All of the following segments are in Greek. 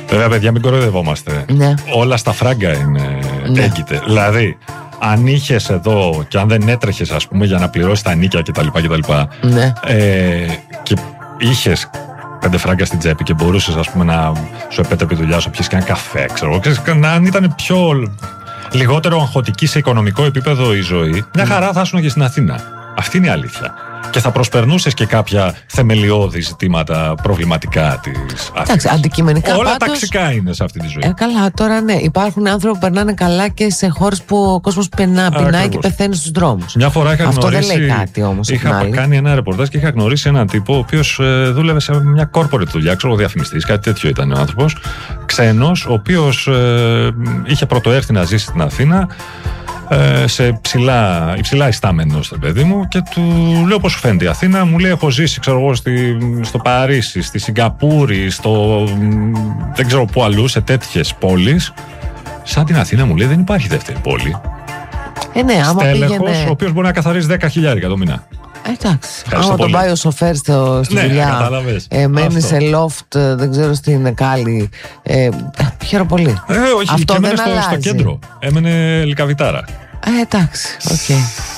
Βέβαια, παιδιά, μην κοροϊδευόμαστε. Ναι. Όλα στα φράγκα είναι έγκυται. Δηλαδή, αν είχες εδώ και αν δεν έτρεχες, ας πούμε, για να πληρώσεις τα νίκια κτλ. Ναι. Και είχες 5 φράγκα στην τσέπη και μπορούσες, ας πούμε, να σου επέτρεπε η δουλειά σου, πιεις και ένα καφέ, ξέρω. Αν ήταν λιγότερο αγχωτική σε οικονομικό επίπεδο η ζωή, μια χαρά θα ήσουν και στην Αθήνα. Αυτή είναι η αλήθεια. Και θα προσπερνούσες και κάποια θεμελιώδη ζητήματα προβληματικά της Αθήνας. Εντάξει, αντικειμενικά όλα πάντως, ταξικά είναι σε αυτή τη ζωή. Καλά, τώρα ναι. Υπάρχουν άνθρωποι που περνάνε καλά και σε χώρες που ο κόσμος πεινάει και πεθαίνει στους δρόμους. Μια φορά Αυτό δεν λέει κάτι όμως. Είχα κάνει ένα ρεπορτάζ και είχα γνωρίσει έναν τύπο ο οποίος δούλευε σε μια corporate δουλειά, ξέρω, διαφημιστής, κάτι τέτοιο ήταν ο άνθρωπος. Ξένος, ο οποίος είχε πρωτοέρθει να ζήσει στην Αθήνα. Σε υψηλά ιστάμενος, παιδί μου, και του λέω πώς σου φαίνεται η Αθήνα. Μου λέει: έχω ζήσει, ξέρω εγώ, στο Παρίσι, στη Σιγκαπούρη, δεν ξέρω πού αλλού, σε τέτοιες πόλεις. Σαν την Αθήνα, μου λέει, δεν υπάρχει δεύτερη πόλη. Ναι, άμα στέλεχος, πήγαινε... ο οποίος μπορεί να καθαρίζει 10.000 το μήνα. Εντάξει. Άμα τον πάει ο σοφέρ στη δουλειά, μένει σε loft, δεν ξέρω, στην Κάλλη. Χαίρομαι πολύ. Όχι, αυτό και δεν έμενε στο κέντρο. Έμενε Λυκαβητάρα. Εντάξει, οκ.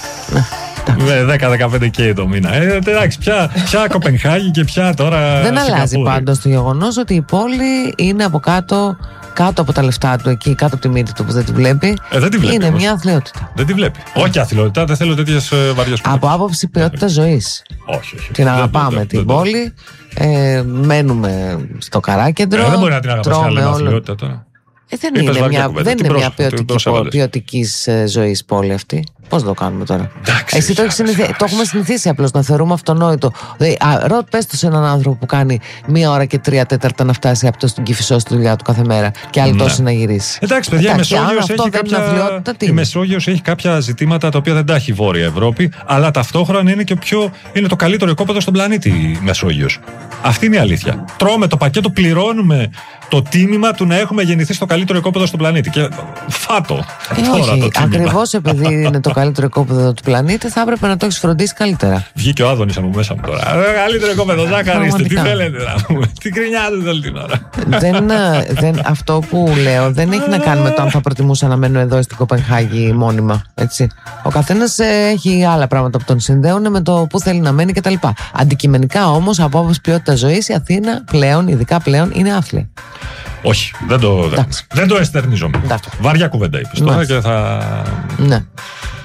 10-15K το μήνα. Εντάξει, πια Κοπενχάγη και πια τώρα. Δεν αλλάζει πάντως το γεγονός ότι η πόλη είναι από κάτω από τα λεφτά του, εκεί κάτω από τη μύτη του που δεν τη βλέπει. Δεν τη βλέπει. Είναι μια αθλειότητα. Δεν τη βλέπει. Όχι αθλειότητα, δεν θέλω τέτοιες βαριές. Από άποψη ποιότητα ζωής. Όχι. Την αγαπάμε την πόλη. Μένουμε στο Καράκεντρο. Δεν μπορεί να την αγαπάς μια αθλειότητα τώρα. Δεν είναι μια ποιοτική ζωή πόλη αυτή. Πώς το κάνουμε τώρα? Εσύ το έχουμε συνηθίσει απλώς να θεωρούμε αυτονόητο. Πες το σε έναν άνθρωπο που κάνει 1 ώρα και 3 τέταρτα να φτάσει από το στην Κηφισό στη δουλειά του κάθε μέρα και άλλη τόση να γυρίσει. Εντάξει, παιδιά, η Μεσόγειος έχει κάποια ζητήματα τα οποία δεν τα έχει η Βόρεια Ευρώπη, αλλά ταυτόχρονα είναι το καλύτερο οικόπεδο στον πλανήτη η Μεσόγειος. Αυτή είναι η αλήθεια. Τρώμε το πακέτο, πληρώνουμε το τίμημα του να έχουμε γεννηθεί στο καλύτερο οικόπεδο στον πλανήτη. Και φάτο. Όχι, ακριβώς επειδή είναι το καλύτερο οικόπεδο του πλανήτη, θα έπρεπε να το έχεις φροντίσει καλύτερα. Βγήκε ο Άδωνης από μέσα μου τώρα. Καλύτερο οικόπεδο, Ζάκαριστε, τι θέλετε να πούμε. Τι κρινιάζετε όλη την ώρα. Αυτό που λέω δεν έχει να κάνει με το αν θα προτιμούσα να μένω εδώ στην Κοπενχάγη μόνιμα. Έτσι. Ο καθένας έχει άλλα πράγματα που τον συνδέουν με το που θέλει να μένει κτλ. Αντικειμενικά όμως, από άποψη ποιότητα ζωής, η Αθήνα πλέον, ειδικά πλέον, είναι άθλια. Όχι, δεν το εστερνίζομαι. Βαριά κουβέντα είπες τώρα και θα... Ναι.